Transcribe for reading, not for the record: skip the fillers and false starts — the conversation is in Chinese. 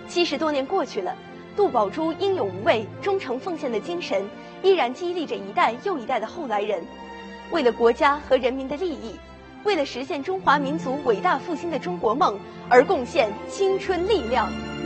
70多年过去了，杜宝珠英勇无畏、忠诚奉献的精神依然激励着一代又一代的后来人，为了国家和人民的利益，为了实现中华民族伟大复兴的中国梦而贡献青春力量。